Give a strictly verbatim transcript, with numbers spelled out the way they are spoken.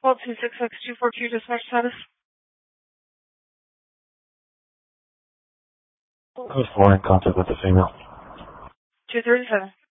Call two six six two four two dispatch status. Code four in contact with the female. two thirty-seven.